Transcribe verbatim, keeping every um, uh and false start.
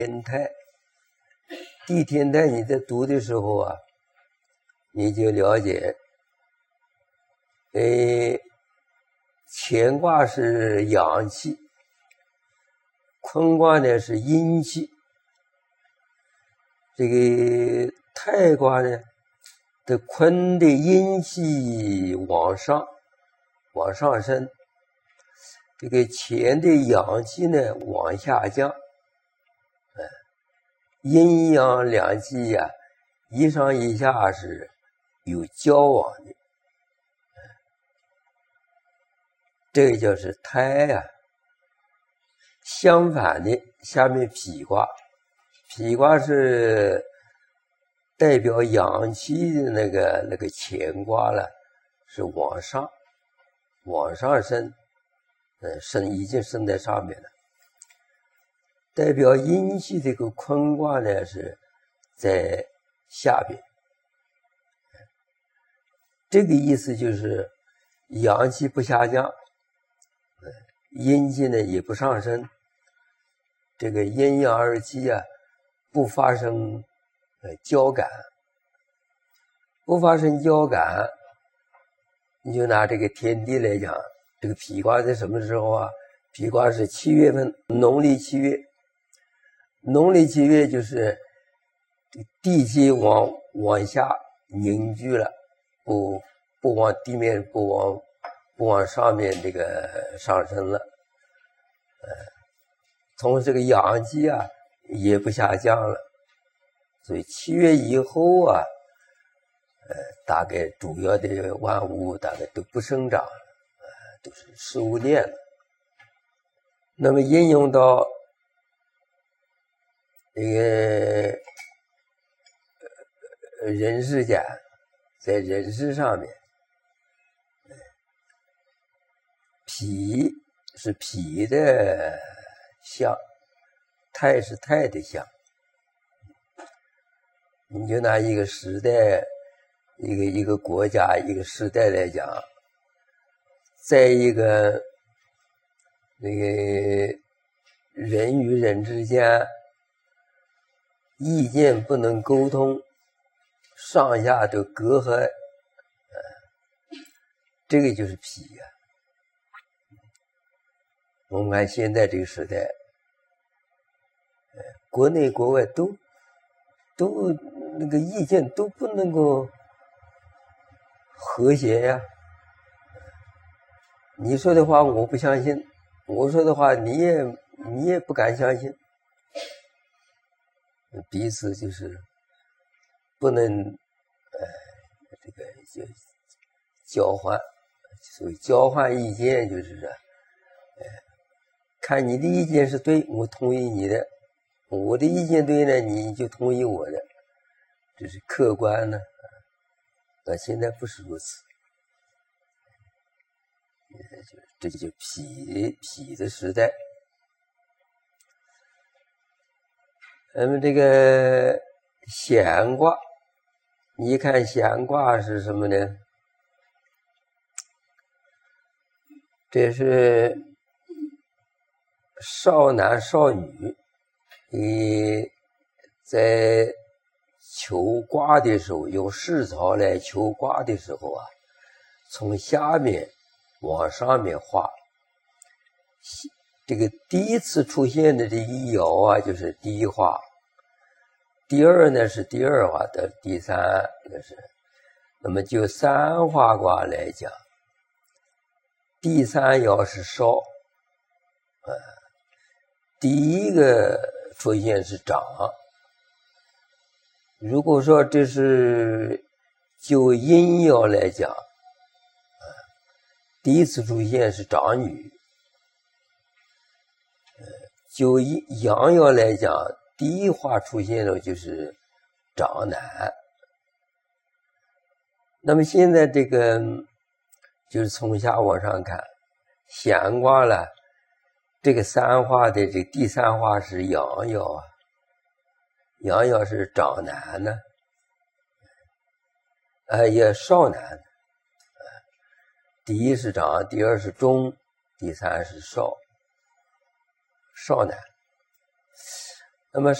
天台，地天台你在读的时候啊，你就了解，呃，乾卦是阳气，坤卦呢是阴气，这个太卦呢的坤的阴气往上往上升，这个乾的阳气呢往下降。阴阳两气呀、啊，一上一下是有交往的，这个就是胎呀、啊。相反的，下面否卦，否卦是代表阳气的那个那个乾卦了，是往上往上升，嗯，升已经升在上面了。代表阴气这个坤卦呢是在下边，这个意思就是阳气不下降，阴气呢也不上升，这个阴阳二气啊不发生呃交感，不发生交感，你就拿这个天地来讲，这个否卦在什么时候啊？否卦是七月份，农历七月。农历七月就是地气往往下凝聚了，不不往地面不往不往上面这个上升了，呃，从这个阳气啊也不下降了，所以七月以后啊，呃，大概主要的万物大概都不生长了，呃，都是收敛了。那么应用到这个人世间，在人世上面，否是否的象，太是太的象。你就拿一个时代，一个一个国家，一个时代来讲，在一个那个人与人之间意见不能沟通，上下都隔阂，呃，这个就是否啊。我们看现在这个时代，呃，国内国外都都那个意见都不能够和谐呀。你说的话我不相信，我说的话你也你也不敢相信。彼此就是不能呃这个就交换，所以交换意见就是说，呃，看你的意见是对，我同意你的；我的意见对呢，你就同意我的，这是客观呢。到现在不是如此，这就叫否否的时代。那么这个咸卦，你看咸卦是什么呢？这是少男少女，你在求卦的时候，用世草来求卦的时候啊，从下面往上面画。这个第一次出现的这一爻啊，就是第一画；第二呢是第二画的第三，那是。那么就三画卦来讲，第三爻是少，呃，第一个出现是长。如果说这是就阴爻来讲，呃，第一次出现是长女。就阳爻来讲，第一画出现了就是长男。那么现在这个就是从下往上看，咸卦了，这个三画的这第三画是阳爻啊，阳爻是长男呢，呃，也少男，第一是长，第二是中，第三是少。少男， 那么